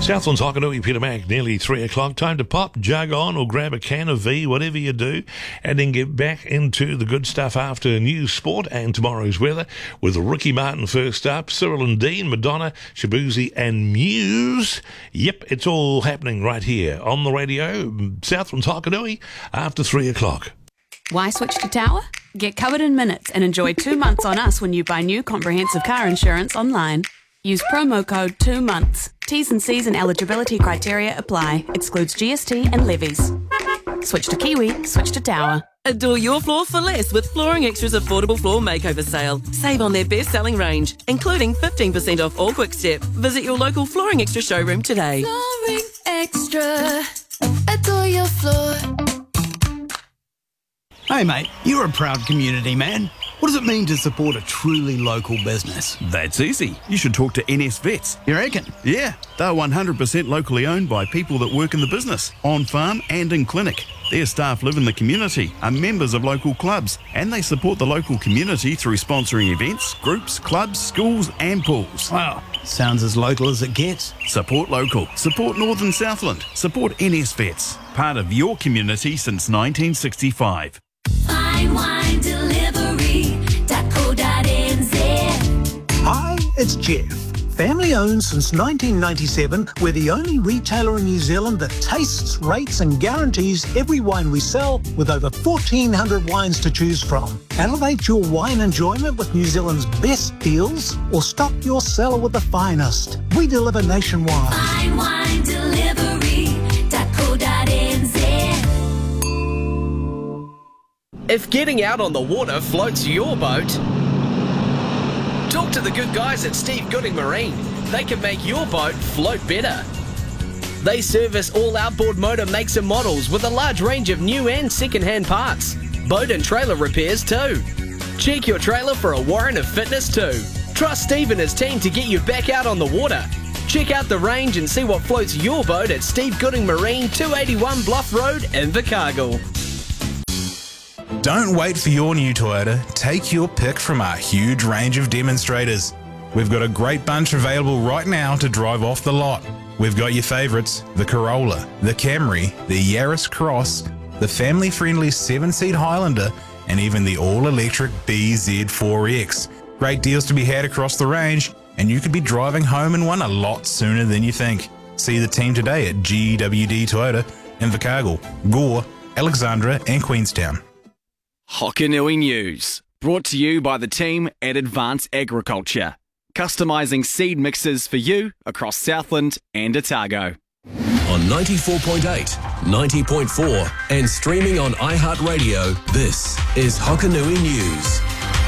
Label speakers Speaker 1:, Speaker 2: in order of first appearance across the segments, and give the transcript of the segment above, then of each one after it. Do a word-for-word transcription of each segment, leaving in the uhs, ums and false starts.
Speaker 1: Southland's Hokanui, Peter Mac, nearly three o'clock. Time to pop, jug on, or grab a can of V, whatever you do, and then get back into the good stuff after news, sport, and tomorrow's weather with Ricky Martin first up, Cyril and Dean, Madonna, Shabuzi, and Muse. Yep, it's all happening right here on the radio. Southland's Hokanui after three o'clock.
Speaker 2: Why switch to Tower? Get covered in minutes and enjoy two months on us when you buy new comprehensive car insurance online. Use promo code two months. T's and C's and eligibility criteria apply. Excludes G S T and levies. Switch to Kiwi, switch to Tower.
Speaker 3: Adore your floor for less with Flooring Extra's affordable floor makeover sale. Save on their best-selling range, including fifteen percent off all Quick Step. Visit your local Flooring Extra showroom today.
Speaker 4: Flooring Extra. Adore your floor.
Speaker 5: Hey mate, you're a proud community man. What does it mean to support a truly local business?
Speaker 6: That's easy. You should talk to N S Vets.
Speaker 5: You reckon?
Speaker 6: Yeah, they're one hundred percent locally owned by people that work in the business, on farm and in clinic. Their staff live in the community, are members of local clubs, and they support the local community through sponsoring events, groups, clubs, schools and pools.
Speaker 5: Wow, sounds as local as it gets.
Speaker 6: Support local. Support Northern Southland. Support N S Vets. Part of your community since nineteen sixty-five.
Speaker 4: Fine Wine Delivery dot co dot n z.
Speaker 7: Hi, it's Jeff. Family owned since nineteen ninety-seven, we're the only retailer in New Zealand that tastes, rates and guarantees every wine we sell with over fourteen hundred wines to choose from. Elevate your wine enjoyment with New Zealand's best deals or stock your cellar with the finest. We deliver nationwide.
Speaker 4: Fine Wine Delivery dot co dot n z.
Speaker 8: If getting out on the water floats your boat, talk to the good guys at Steve Gooding Marine. They can make your boat float better. They service all outboard motor makes and models with a large range of new and second-hand parts. Boat and trailer repairs too. Check your trailer for a warrant of fitness too. Trust Steve and his team to get you back out on the water. Check out the range and see what floats your boat at Steve Gooding Marine, two eighty-one Bluff Road, Invercargill.
Speaker 9: Don't wait for your new Toyota. Take your pick from our huge range of demonstrators. We've got a great bunch available right now to drive off the lot. We've got your favourites, the Corolla, the Camry, the Yaris Cross, the family-friendly seven-seat Highlander, and even the all-electric B Z four X. Great deals to be had across the range, and you could be driving home in one a lot sooner than you think. See the team today at G W D Toyota, Invercargill, Gore, Alexandra and Queenstown.
Speaker 10: Hokanui News, brought to you by the team at Advance Agriculture, customising seed mixes for you across Southland and Otago.
Speaker 11: On ninety-four point eight, ninety point four and streaming on iHeartRadio, this is Hokanui News.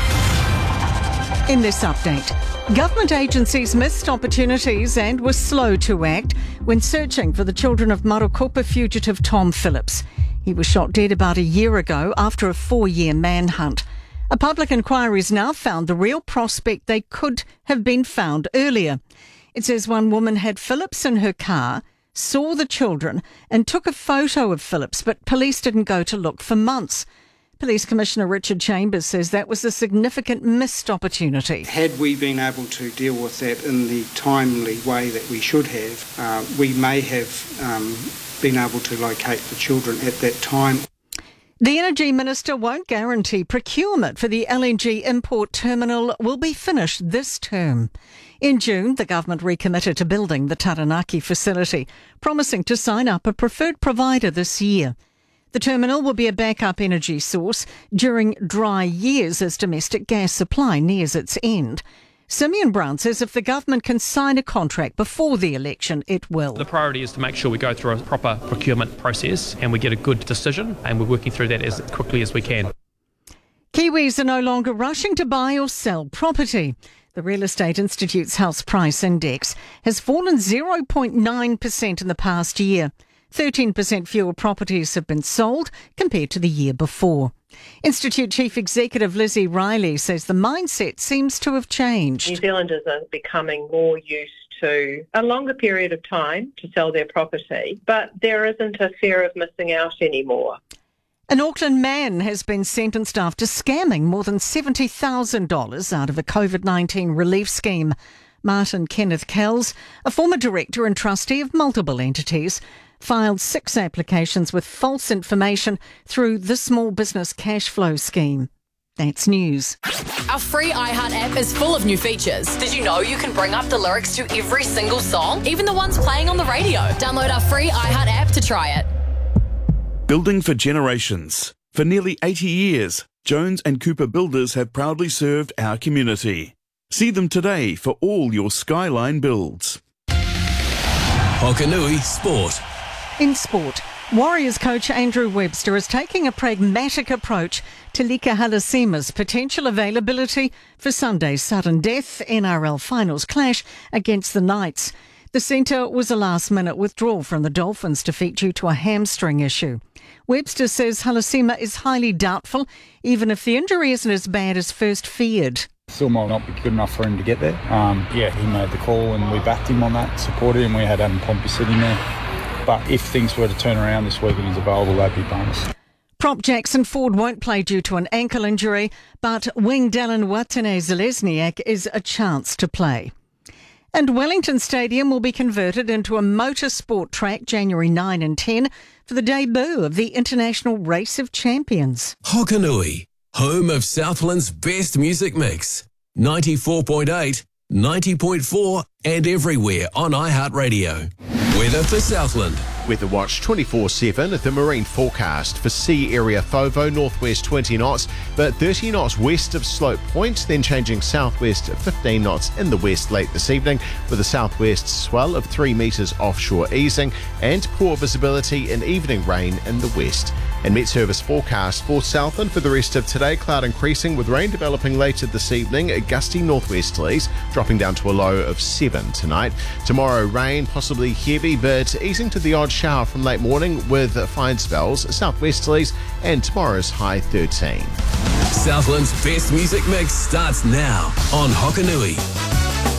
Speaker 12: In this update, government agencies missed opportunities and were slow to act when searching for the children of Marukupa fugitive Tom Phillips. He was shot dead about a year ago after a four-year manhunt. A public inquiry's now found the real prospect they could have been found earlier. It says one woman had Phillips in her car, saw the children and took a photo of Phillips, but police didn't go to look for months. Police Commissioner Richard Chambers says that was a significant missed opportunity.
Speaker 13: Had we been able to deal with that in the timely way that we should have, uh, we may have um, been able to locate the children at that time.
Speaker 12: The Energy Minister won't guarantee procurement for the L N G import terminal will be finished this term. In June, the government recommitted to building the Taranaki facility, promising to sign up a preferred provider this year. The terminal will be a backup energy source during dry years as domestic gas supply nears its end. Simeon Brown says if the government can sign a contract before the election, it will.
Speaker 14: The priority is to make sure we go through a proper procurement process and we get a good decision, and we're working through that as quickly as we can.
Speaker 12: Kiwis are no longer rushing to buy or sell property. The Real Estate Institute's house price index has fallen zero point nine percent in the past year. thirteen percent fewer properties have been sold compared to the year before. Institute Chief Executive Lizzie Riley says the mindset seems to have changed.
Speaker 15: New Zealanders are becoming more used to a longer period of time to sell their property, but there isn't a fear of missing out anymore.
Speaker 12: An Auckland man has been sentenced after scamming more than seventy thousand dollars out of a COVID nineteen relief scheme. Martin Kenneth Kells, a former director and trustee of multiple entities, filed six applications with false information through the Small Business Cash Flow Scheme. That's news.
Speaker 16: Our free iHeart app is full of new features. Did you know you can bring up the lyrics to every single song, even the ones playing on the radio? Download our free iHeart app to try it.
Speaker 6: Building for generations. For nearly eighty years, Jones and Cooper Builders have proudly served our community. See them today for all your skyline builds.
Speaker 11: Hokanui Sport.
Speaker 12: In sport, Warriors coach Andrew Webster is taking a pragmatic approach to Lika Halasima's potential availability for Sunday's sudden death N R L finals clash against the Knights. The centre was a last-minute withdrawal from the Dolphins' defeat due to a hamstring issue. Webster says Halasima is highly doubtful, even if the injury isn't as bad as first feared.
Speaker 17: Still might not be good enough for him to get there. Um, yeah, he made the call and we backed him on that, supported him. We had Adam Pompey sitting there. But if things were to turn around this week and he's available, that'd be bonus.
Speaker 12: Prop Jackson Ford won't play due to an ankle injury, but wing Dallin Watene-Zelezniak is a chance to play. And Wellington Stadium will be converted into a motorsport track January ninth and tenth for the debut of the International Race of Champions.
Speaker 11: Hokanui, home of Southland's best music mix. ninety-four point eight, ninety point four and everywhere on iHeartRadio. Weather for Southland.
Speaker 18: Weather Watch twenty-four seven at the marine forecast for sea area Fovo, northwest twenty knots, but thirty knots west of Slope Point, then changing southwest fifteen knots in the west late this evening, with a southwest swell of three metres offshore easing and poor visibility and evening rain in the west. And Met Service forecast for Southland for the rest of today, cloud increasing with rain developing later this evening, gusty northwesterlies, dropping down to a low of seven tonight. Tomorrow rain, possibly heavy, but easing to the odd shower from late morning with fine spells, southwesterlies, and tomorrow's high thirteen.
Speaker 11: Southland's best music mix starts now on Hokanui.